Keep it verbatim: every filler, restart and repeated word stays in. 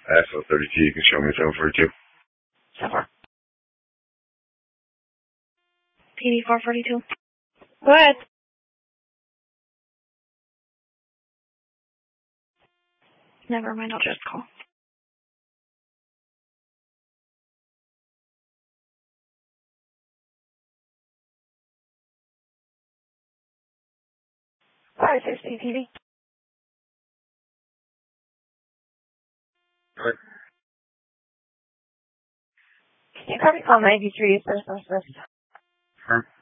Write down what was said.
F L thirty-two, you can show me seven forty-two. seven. P D four forty-two. Go ahead. Never mind, I'll just call. five sixty T V. What? Can you copy call ninety-three, first, first, first? Huh?